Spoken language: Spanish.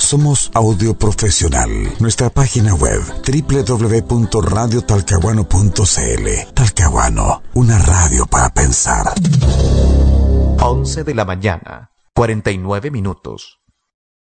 Somos Audio Profesional. Nuestra página web www.radiotalcahuano.cl. Talcahuano, una radio para pensar. 11 de la mañana, 49 minutos.